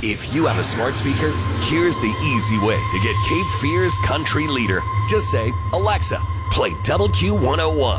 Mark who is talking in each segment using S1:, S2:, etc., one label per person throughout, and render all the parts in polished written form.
S1: If you have a smart speaker, here's the easy way to get Cape Fear's country leader. Just say, Alexa, play Double Q101.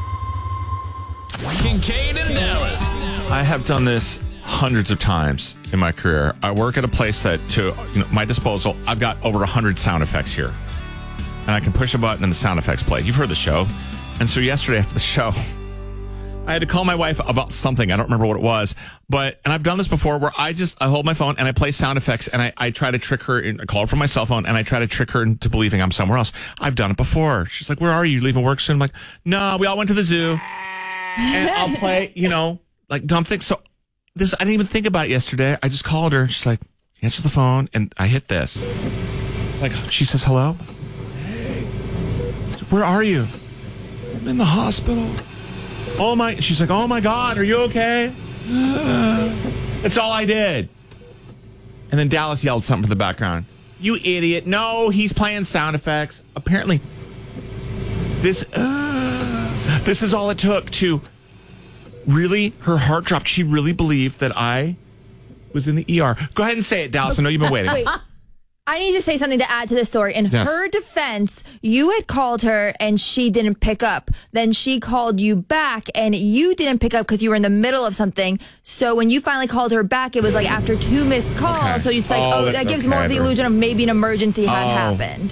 S2: Kincaid and Dallas.
S3: I have done this hundreds of times in my career. I work at a place that, to my disposal, I've got over 100 sound effects here. And I can push a button and the sound effects play. You've heard the show. And so yesterday after the show, I had to call my wife about something. I don't remember what it was. And I've done this before where I hold my phone and I play sound effects and I try to trick her. I call her from my cell phone and I try to trick her into believing I'm somewhere else. I've done it before. She's like, where are you? Leaving work soon? I'm like, no, we all went to the zoo. And I'll play, like dumb things. So I didn't even think about it yesterday. I just called her. She's like, answer the phone. And I hit this. Like, she says, hello? Hey, where are you? I'm in the hospital. She's like, oh my God, are you okay? That's all I did. And then Dallas yelled something from the background. You idiot. No, he's playing sound effects. Apparently, this is all it took to really, her heart dropped. She really believed that I was in the ER. Go ahead and say it, Dallas. I know you've been waiting.
S4: Wait. I need to say something to add to this story. In her defense, you had called her and she didn't pick up. Then she called you back and you didn't pick up because you were in the middle of something. So when you finally called her back, it was like after 2 missed calls. Okay. So it's like, that gives more of the illusion of maybe an emergency had happened.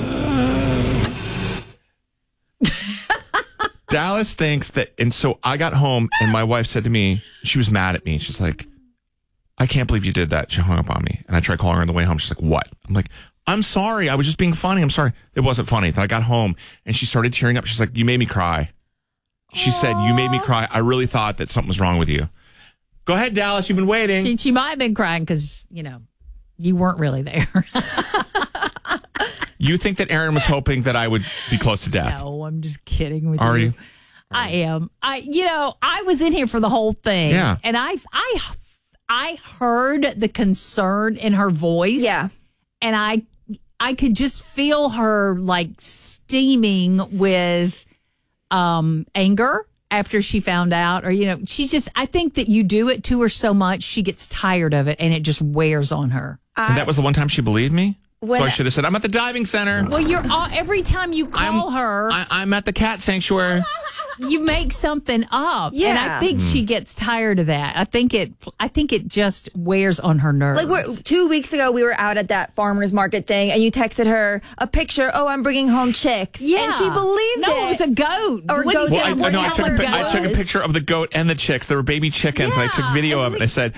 S3: Dallas thinks that, and so I got home and my wife said to me, she was mad at me. She's like, I can't believe you did that. She hung up on me. And I tried calling her on the way home. She's like, what? I'm like, I'm sorry. I was just being funny. I'm sorry. It wasn't funny. Then I got home and she started tearing up. She's like, you made me cry. She said, you made me cry. I really thought that something was wrong with you. Go ahead, Dallas. You've been waiting.
S5: She might have been crying because, you weren't really there.
S3: You think that Aaron was hoping that I would be close to death?
S5: No, I'm just kidding with you.
S3: Are you?
S5: I am. I was in here for the whole thing.
S3: Yeah.
S5: And I heard the concern in her voice.
S4: Yeah.
S5: And I could just feel her like steaming with anger after she found out. Or, I think that you do it to her so much, she gets tired of it and it just wears on her.
S3: And that was the one time she believed me? So I should have said, I'm at the diving center.
S5: Well, every time you call her.
S3: I'm at the cat sanctuary.
S5: You make something up. Yeah. And I think she gets tired of that. I think it just wears on her nerves.
S4: Like 2 weeks ago, we were out at that farmer's market thing and you texted her a picture. Oh, I'm bringing home chicks.
S5: Yeah.
S4: And she believed it.
S5: No, it was a goat.
S4: Or goat.
S3: I took a picture of the goat and the chicks. There were baby chickens.
S4: Yeah.
S3: And I took video of it. And I said,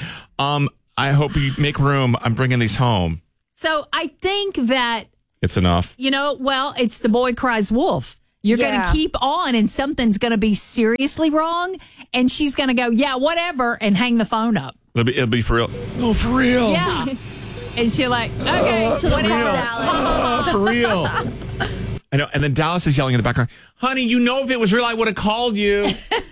S3: I hope you make room. I'm bringing these home.
S5: So I think that
S3: it's enough.
S5: It's the boy cries wolf. You're going to keep on and something's going to be seriously wrong. And she's going to go, yeah, whatever, and hang the phone up.
S3: It'll be for real. No, for real.
S5: Yeah. And she's like, okay,
S4: she'll call Dallas.
S3: For real. I know. And then Dallas is yelling in the background, honey, if it was real, I would have called you.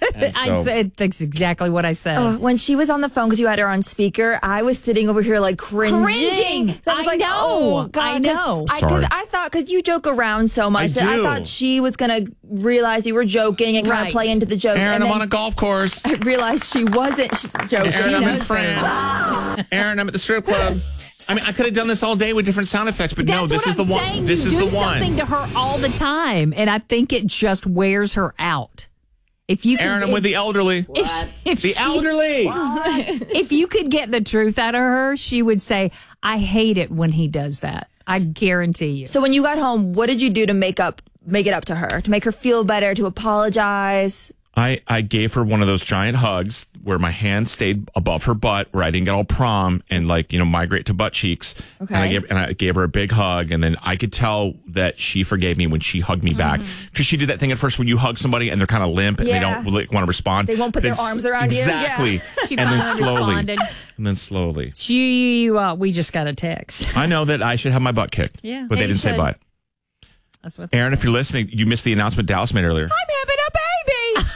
S5: That's exactly what I said.
S4: When she was on the phone, because you had her on speaker, I was sitting over here like cringing. So I was like,
S5: know.
S4: Oh, God.
S5: I know.
S4: Because I thought, because you joke around so much, that I thought she was going to realize you were joking and kind of play into the joke.
S3: Aaron, I'm on a golf course.
S4: I realized she wasn't joking.
S3: Aaron, I'm in France. Aaron, I'm at the strip club. I mean, I could have done this all day with different sound effects, but no, this is the one. This is the one.
S5: You do something to her all the time, and I think it just wears her out.
S3: Aaron, I'm with the elderly. Elderly.
S5: If you could get the truth out of her, she would say, I hate it when he does that. I guarantee you.
S4: So when you got home, what did you do to make it up to her, to make her feel better, to apologize?
S3: I gave her one of those giant hugs where my hand stayed above her butt, where I didn't get all prom and migrate to butt cheeks.
S4: Okay.
S3: And I gave her a big hug, and then I could tell that she forgave me when she hugged me back, because she did that thing at first when you hug somebody and they're kind of limp and they don't want to respond.
S4: They won't put their arms around you.
S3: Exactly.
S5: She
S3: and then
S5: responded.
S3: slowly.
S5: We just got a text.
S3: I know that I should have my butt kicked.
S5: Yeah.
S3: But they didn't say butt.
S5: That's what
S3: Aaron, if you're listening, you missed the announcement Dallas made earlier.
S5: I'm having a baby.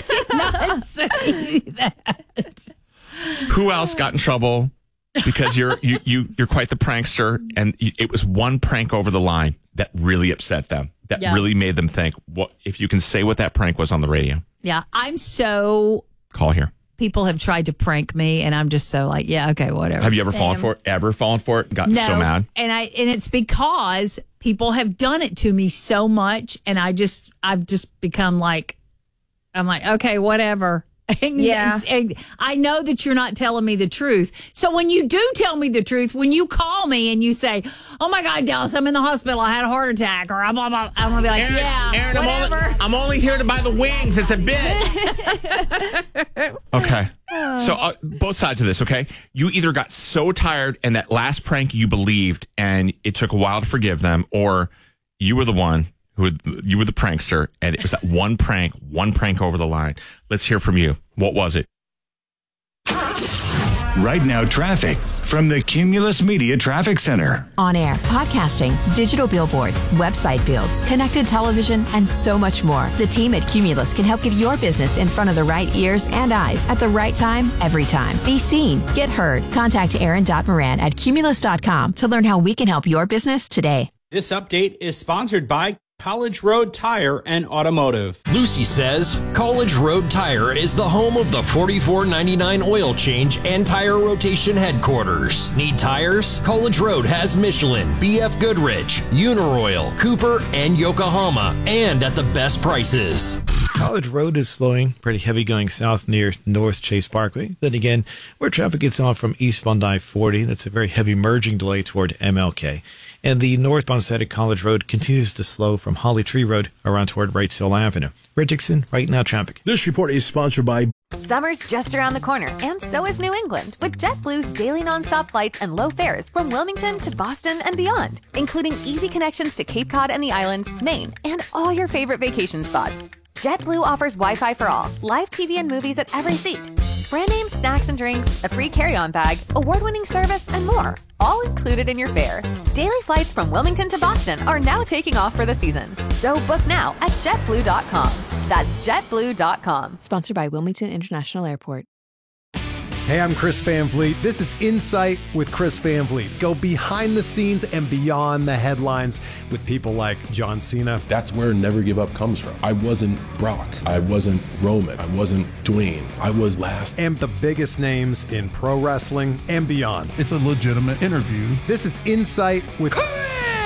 S5: Not say that.
S3: Who else got in trouble because you're quite the prankster, and it was one prank over the line that really upset them, that really made them think, what if you can say what that prank was on the radio?
S5: Yeah, I'm so
S3: call here.
S5: people have tried to prank me, and I'm just so like, yeah, okay, whatever.
S3: Have you ever fallen for it? Ever fallen for it? Gotten so mad?
S5: And it's because people have done it to me so much, and I've just become like, I'm like, okay, whatever. And I know that you're not telling me the truth. So when you do tell me the truth, when you call me and you say, "Oh my God, Dallas, I'm in the hospital. I had a heart attack," or I'm gonna be like,
S3: Aaron,
S5: whatever.
S3: I'm only here to buy the wings. It's a bit. Okay. So both sides of this, okay? You either got so tired and that last prank you believed and it took a while to forgive them, or you were the one you were the prankster, and it was that one prank over the line. Let's hear from you. What was it?
S6: Right now, traffic from the Cumulus Media Traffic Center.
S7: On air, podcasting, digital billboards, website builds, connected television, and so much more. The team at Cumulus can help get your business in front of the right ears and eyes at the right time, every time. Be seen, get heard. Contact Aaron.Moran at Cumulus.com to learn how we can help your business today.
S8: This update is sponsored by College Road Tire and Automotive.
S2: Lucy says College Road Tire is the home of the $44.99 oil change and tire rotation headquarters. Need tires? College Road has Michelin, BF Goodrich, Uniroyal, Cooper, and Yokohama, and at the best prices.
S9: College Road is slowing, pretty heavy going south near North Chase Parkway. Then again, where traffic gets off from eastbound I-40, that's a very heavy merging delay toward MLK. And the northbound side of College Road continues to slow from Holly Tree Road around toward Wrightsville Avenue. Red Dixon, right now traffic.
S10: This report is sponsored by...
S11: Summer's just around the corner, and so is New England, with JetBlue's daily nonstop flights and low fares from Wilmington to Boston and beyond, including easy connections to Cape Cod and the islands, Maine, and all your favorite vacation spots. JetBlue offers Wi-Fi for all, live TV and movies at every seat, brand name snacks and drinks, a free carry-on bag, award-winning service, and more, all included in your fare. Daily flights from Wilmington to Boston are now taking off for the season. So book now at JetBlue.com. That's JetBlue.com.
S7: Sponsored by Wilmington International Airport.
S12: Hey, I'm Chris Van Vliet. This is Insight with Chris Van Vliet. Go behind the scenes and beyond the headlines with people like John Cena.
S13: That's where Never Give Up comes from. I wasn't Brock. I wasn't Roman. I wasn't Dwayne. I was last.
S12: And the biggest names in pro wrestling and beyond.
S14: It's a legitimate interview.
S12: This is Insight with
S15: Chris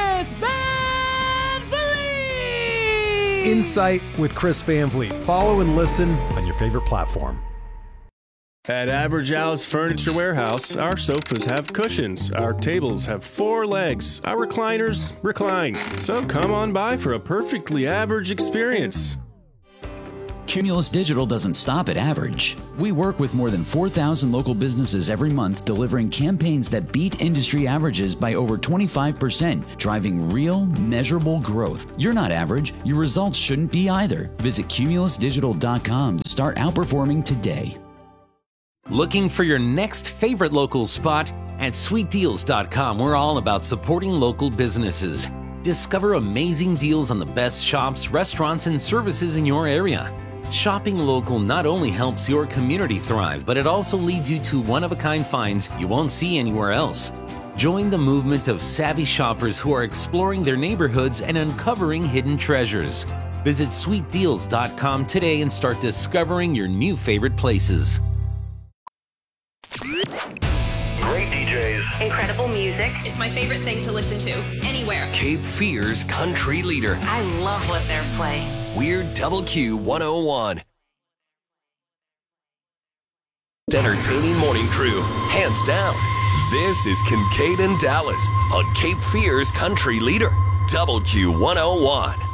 S15: Van Vliet.
S12: Insight with Chris Van Vliet. Follow and listen on your favorite platform.
S16: At Average Alice Furniture Warehouse, our sofas have cushions, our tables have 4 legs, our recliners recline. So come on by for a perfectly average experience.
S17: Cumulus Digital doesn't stop at average. We work with more than 4,000 local businesses every month, delivering campaigns that beat industry averages by over 25%, driving real, measurable growth. You're not average. Your results shouldn't be either. Visit CumulusDigital.com to start outperforming today.
S18: Looking for your next favorite local spot? At SweetDeals.com, we're all about supporting local businesses. Discover amazing deals on the best shops, restaurants, and services in your area. Shopping local not only helps your community thrive, but it also leads you to one-of-a-kind finds you won't see anywhere else. Join the movement of savvy shoppers who are exploring their neighborhoods and uncovering hidden treasures. Visit SweetDeals.com today and start discovering your new favorite places.
S1: Great DJs.
S19: Incredible music. It's my favorite thing to listen to anywhere.
S1: Cape Fear's country leader.
S19: I love what they're playing.
S1: We're Double Q 101. Entertaining morning crew, hands down. This is Kincaid and Dallas on Cape Fear's country leader, Double Q 101.